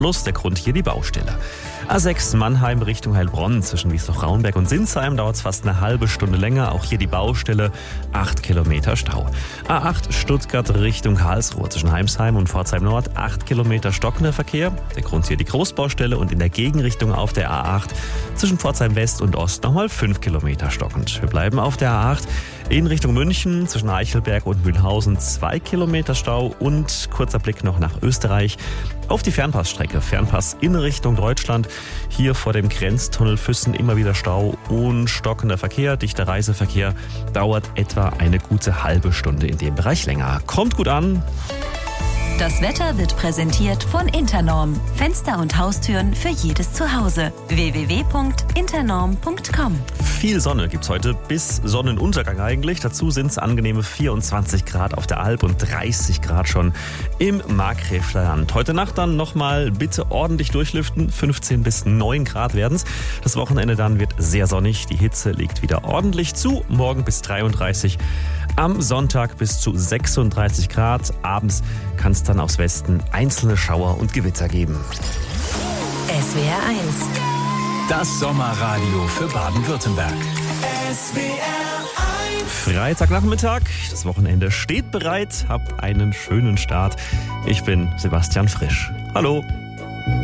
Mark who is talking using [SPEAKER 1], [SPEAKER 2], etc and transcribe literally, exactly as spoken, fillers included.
[SPEAKER 1] Plus der Grund hier die Baustelle. A sechs Mannheim Richtung Heilbronn zwischen Wiesloch-Raunberg und Sinsheim dauert es fast eine halbe Stunde länger. Auch hier die Baustelle, acht Kilometer Stau. A acht Stuttgart Richtung Karlsruhe zwischen Heimsheim und Pforzheim Nord, acht Kilometer stockender Verkehr. Der Grund hier die Großbaustelle und in der Gegenrichtung auf der A acht zwischen Pforzheim West und Ost nochmal fünf Kilometer stockend. Wir bleiben auf der A acht in Richtung München zwischen Eichelberg und Mühlhausen, zwei Kilometer Stau und kurzer Blick noch nach Österreich auf die Fernpassstrecke. Fernpass in Richtung Deutschland. Hier vor dem Grenztunnel Füssen immer wieder Stau und stockender Verkehr. Dichter Reiseverkehr dauert etwa eine gute halbe Stunde in dem Bereich länger. Kommt gut an.
[SPEAKER 2] Das Wetter wird präsentiert von Internorm. Fenster und Haustüren für jedes Zuhause. w w w punkt internorm punkt com.
[SPEAKER 1] Viel Sonne gibt's heute, bis Sonnenuntergang eigentlich. Dazu sind es angenehme vierundzwanzig Grad auf der Alp und dreißig Grad schon im Markgräflerland. Heute Nacht dann nochmal bitte ordentlich durchlüften. fünfzehn bis neun Grad werden's. Das Wochenende dann wird sehr sonnig. Die Hitze legt wieder ordentlich zu. Morgen bis dreiunddreißig. Am Sonntag bis zu sechsunddreißig Grad. Abends kann es dann aus Westen einzelne Schauer und Gewitter geben.
[SPEAKER 2] S W R eins.
[SPEAKER 3] Das Sommerradio für Baden-Württemberg.
[SPEAKER 4] S W R eins.
[SPEAKER 1] Freitagnachmittag, das Wochenende steht bereit. Habt einen schönen Start. Ich bin Sebastian Frisch. Hallo.